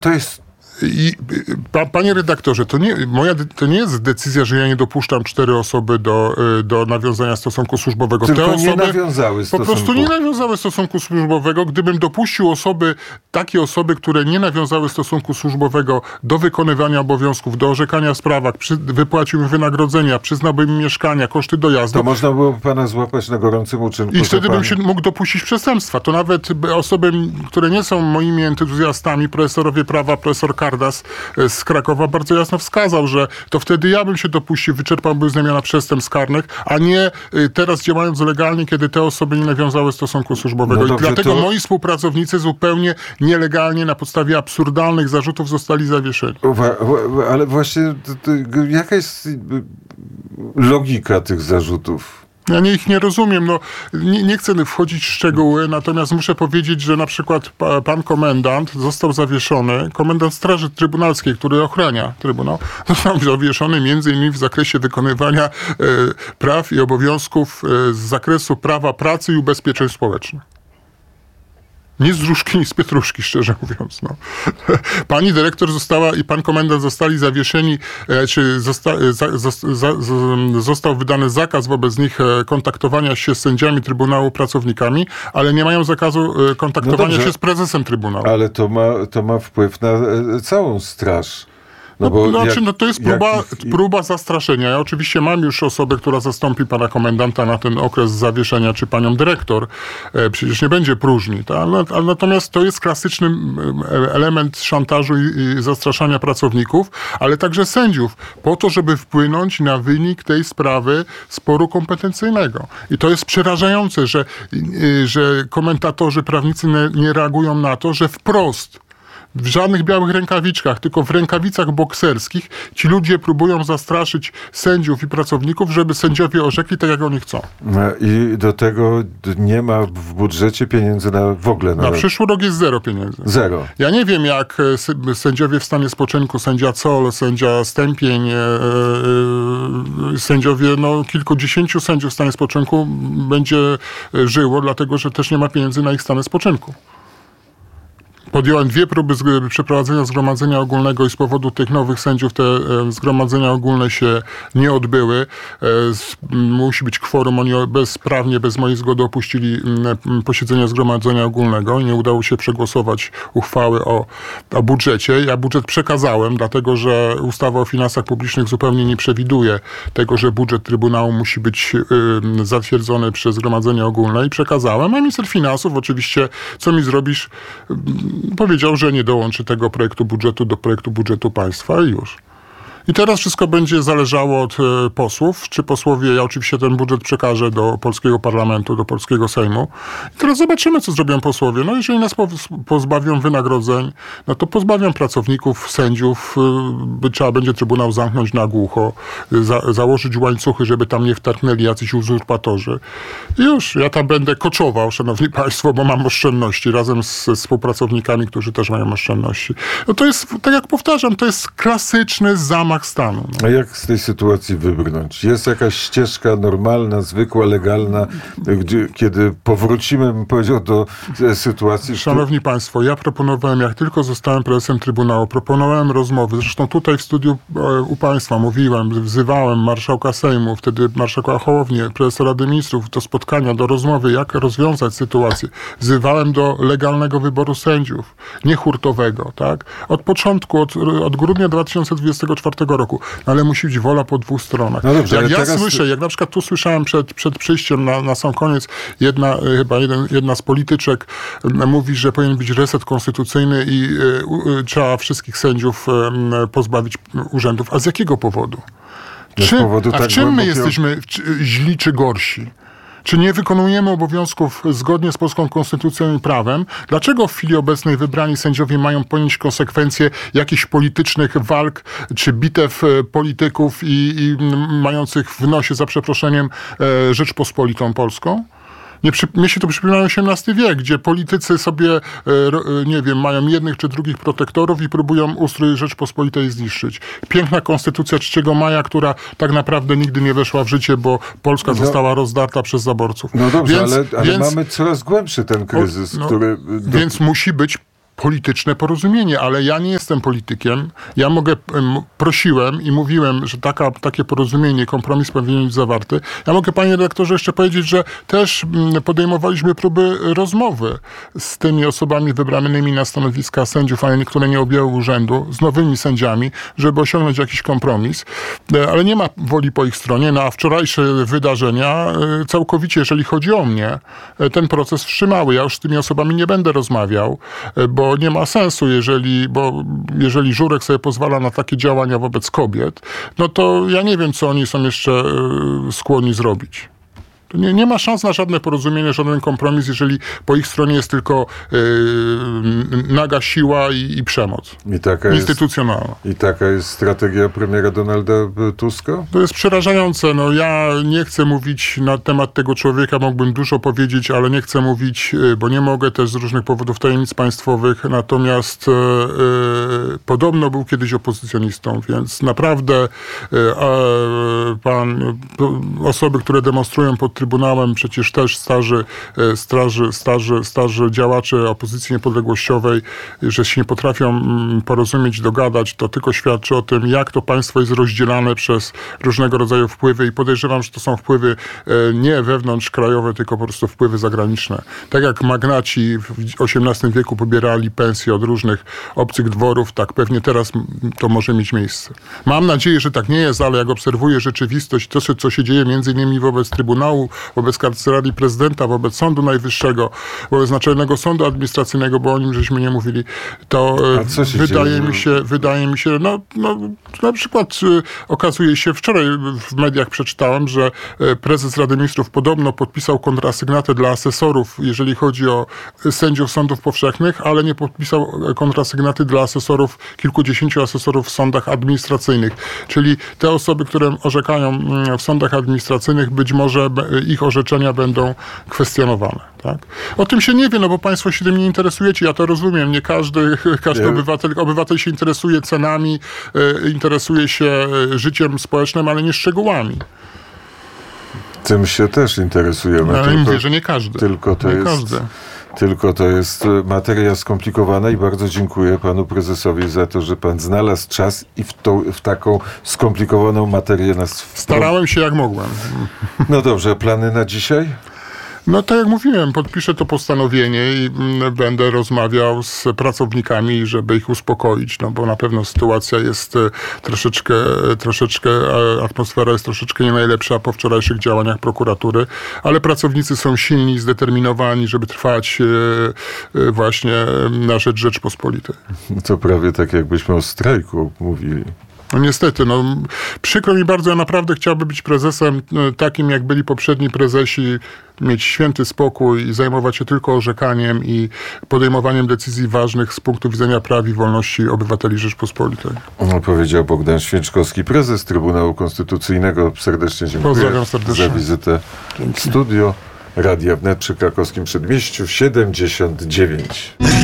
To jest... Panie redaktorze, to nie jest decyzja, że ja nie dopuszczam 4 osoby do nawiązania stosunku służbowego. Tylko te osoby nie nawiązały stosunku. Po prostu nie nawiązały stosunku służbowego. Gdybym dopuścił takie osoby, które nie nawiązały stosunku służbowego do wykonywania obowiązków, do orzekania w sprawach, wypłacił im wynagrodzenia, przyznałbym im mieszkania, koszty dojazdu. To można było pana złapać na gorącym uczynku. I wtedy bym się mógł dopuścić przestępstwa. To nawet osoby, które nie są moimi entuzjastami, profesorowie prawa, profesor Kardas z Krakowa bardzo jasno wskazał, że to wtedy ja bym się dopuścił, wyczerpałbym znamiona przestępstw karnych, a nie teraz działając legalnie, kiedy te osoby nie nawiązały stosunku służbowego. Dobrze, i dlatego moi współpracownicy zupełnie nielegalnie na podstawie absurdalnych zarzutów zostali zawieszeni. Ale właśnie jaka jest logika tych zarzutów? Ja ich nie rozumiem. Nie chcę wchodzić w szczegóły, natomiast muszę powiedzieć, że na przykład pan komendant został zawieszony, komendant Straży Trybunalskiej, który ochrania Trybunał, został zawieszony między innymi w zakresie wykonywania praw i obowiązków z zakresu prawa pracy i ubezpieczeń społecznych. Nie z Różki, ni z Pietruszki, szczerze mówiąc. Pani dyrektor i pan komendant zostali zawieszeni, czy został wydany zakaz wobec nich kontaktowania się z sędziami Trybunału, pracownikami, ale nie mają zakazu kontaktowania się z prezesem Trybunału. Ale to ma wpływ na całą straż. To jest próba zastraszenia. Ja oczywiście mam już osobę, która zastąpi pana komendanta na ten okres zawieszenia, czy panią dyrektor. Przecież nie będzie próżni. Ale natomiast to jest klasyczny element szantażu i zastraszania pracowników, ale także sędziów, po to, żeby wpłynąć na wynik tej sprawy sporu kompetencyjnego. I to jest przerażające, że komentatorzy, prawnicy nie reagują na to, że wprost w żadnych białych rękawiczkach, tylko w rękawicach bokserskich ci ludzie próbują zastraszyć sędziów i pracowników, żeby sędziowie orzekli tak, jak oni chcą. I do tego nie ma w budżecie pieniędzy w ogóle. Na przyszły rok jest 0 pieniędzy. 0. Ja nie wiem, jak sędziowie w stanie spoczynku, sędzia Col, sędzia Stępień, sędziowie, kilkudziesięciu sędziów w stanie spoczynku będzie żyło, dlatego że też nie ma pieniędzy na ich stany spoczynku. Podjąłem 2 próby przeprowadzenia zgromadzenia ogólnego i z powodu tych nowych sędziów te zgromadzenia ogólne się nie odbyły. Musi być kworum. Oni bezprawnie, bez mojej zgody opuścili posiedzenie zgromadzenia ogólnego i nie udało się przegłosować uchwały o budżecie. Ja budżet przekazałem, dlatego że ustawa o finansach publicznych zupełnie nie przewiduje tego, że budżet Trybunału musi być zatwierdzony przez zgromadzenie ogólne i przekazałem. A minister finansów oczywiście, co mi zrobisz, powiedział, że nie dołączy tego projektu budżetu do projektu budżetu państwa i już. I teraz wszystko będzie zależało od posłów. Czy posłowie, ja oczywiście ten budżet przekażę do polskiego parlamentu, do polskiego Sejmu. I teraz zobaczymy, co zrobią posłowie. Jeżeli nas pozbawią wynagrodzeń, to pozbawią pracowników, sędziów. Trzeba będzie Trybunał zamknąć na głucho, założyć łańcuchy, żeby tam nie wtargnęli jacyś uzurpatorzy. I już, ja tam będę koczował, szanowni państwo, bo mam oszczędności razem z współpracownikami, którzy też mają oszczędności. To jest, tak jak powtarzam, to jest klasyczny zamach stanu. A jak z tej sytuacji wybrnąć? Jest jakaś ścieżka normalna, zwykła, legalna, kiedy powrócimy, bym powiedział, do sytuacji... Szanowni państwo, ja proponowałem, jak tylko zostałem prezesem Trybunału, proponowałem rozmowy, zresztą tutaj w studiu u państwa mówiłem, wzywałem marszałka Sejmu, wtedy marszałka Hołownię, prezesa Rady Ministrów, do spotkania, do rozmowy, jak rozwiązać sytuację. Wzywałem do legalnego wyboru sędziów, nie hurtowego, tak? Od początku, od grudnia 2024 roku, ale musi być wola po 2 stronach. No dobrze, Słyszę, jak na przykład tu słyszałem przed przyjściem na sam koniec, jedna z polityczek mówi, że powinien być reset konstytucyjny i trzeba wszystkich sędziów pozbawić urzędów. A z jakiego powodu? W czym my jesteśmy źli czy gorsi? Czy nie wykonujemy obowiązków zgodnie z polską konstytucją i prawem? Dlaczego w chwili obecnej wybrani sędziowie mają ponieść konsekwencje jakichś politycznych walk czy bitew polityków i mających w nosie, za przeproszeniem, Rzeczpospolitą Polską? Mnie się to przypomina XVIII wiek, gdzie politycy sobie, mają jednych czy drugich protektorów i próbują ustrój Rzeczpospolitej zniszczyć. Piękna konstytucja 3 maja, która tak naprawdę nigdy nie weszła w życie, bo Polska została rozdarta przez zaborców. No dobrze, ale mamy coraz głębszy ten kryzys, który... Więc musi być polityczne porozumienie, ale ja nie jestem politykiem. Ja prosiłem i mówiłem, że takie porozumienie, kompromis powinien być zawarty. Ja mogę, panie redaktorze, jeszcze powiedzieć, że też podejmowaliśmy próby rozmowy z tymi osobami wybranymi na stanowiska sędziów, ale niektóre nie objęły urzędu, z nowymi sędziami, żeby osiągnąć jakiś kompromis, ale nie ma woli po ich stronie. A wczorajsze wydarzenia całkowicie, jeżeli chodzi o mnie, ten proces wstrzymały. Ja już z tymi osobami nie będę rozmawiał, bo nie ma sensu, jeżeli Żurek sobie pozwala na takie działania wobec kobiet, no to ja nie wiem, co oni są jeszcze skłonni zrobić. Nie ma szans na żadne porozumienie, żaden kompromis, jeżeli po ich stronie jest tylko naga siła i przemoc instytucjonalna. I taka jest strategia premiera Donalda Tuska? To jest przerażające. No, ja nie chcę mówić na temat tego człowieka, mógłbym dużo powiedzieć, ale nie chcę mówić, bo nie mogę też z różnych powodów tajemnic państwowych. Natomiast podobno był kiedyś opozycjonistą, więc naprawdę osoby, które demonstrują pod Trybunałem, przecież też starzy działacze opozycji niepodległościowej, że się nie potrafią porozumieć, dogadać, to tylko świadczy o tym, jak to państwo jest rozdzielane przez różnego rodzaju wpływy i podejrzewam, że to są wpływy nie wewnątrzkrajowe, tylko po prostu wpływy zagraniczne. Tak jak magnaci w XVIII wieku pobierali pensje od różnych obcych dworów, tak pewnie teraz to może mieć miejsce. Mam nadzieję, że tak nie jest, ale jak obserwuję rzeczywistość, to co się dzieje między innymi wobec Trybunału, wobec Kancelarii Prezydenta, wobec Sądu Najwyższego, wobec Naczelnego Sądu Administracyjnego, bo o nim żeśmy nie mówili, to wydaje mi się, na przykład okazuje się, wczoraj w mediach przeczytałem, że prezes Rady Ministrów podobno podpisał kontrasygnatę dla asesorów, jeżeli chodzi o sędziów sądów powszechnych, ale nie podpisał kontrasygnaty dla asesorów, kilkudziesięciu asesorów w sądach administracyjnych. Czyli te osoby, które orzekają w sądach administracyjnych, być może ich orzeczenia będą kwestionowane. Tak? O tym się nie wie, bo państwo się tym nie interesujecie. Ja to rozumiem. Nie każdy obywatel się interesuje cenami, interesuje się życiem społecznym, ale nie szczegółami. Tym się też interesujemy. Ale mówię, że nie każdy. Tylko to jest materia skomplikowana i bardzo dziękuję panu prezesowi za to, że pan znalazł czas i w taką skomplikowaną materię nas... Starałem się jak mogłem. No dobrze, plany na dzisiaj? No tak jak mówiłem, podpiszę to postanowienie i będę rozmawiał z pracownikami, żeby ich uspokoić, bo na pewno sytuacja jest troszeczkę, atmosfera jest troszeczkę nie najlepsza po wczorajszych działaniach prokuratury, ale pracownicy są silni, zdeterminowani, żeby trwać właśnie na rzecz Rzeczpospolitej. To prawie tak jakbyśmy o strajku mówili. No niestety, przykro mi bardzo, ja naprawdę chciałbym być prezesem takim, jak byli poprzedni prezesi, mieć święty spokój i zajmować się tylko orzekaniem i podejmowaniem decyzji ważnych z punktu widzenia praw i wolności obywateli Rzeczpospolitej. Powiedział Bogdan Święczkowski, prezes Trybunału Konstytucyjnego. Serdecznie dziękuję. Pozdrawiam serdecznie. Za wizytę w studio Radia Wnet przy Krakowskim Przedmieściu 79.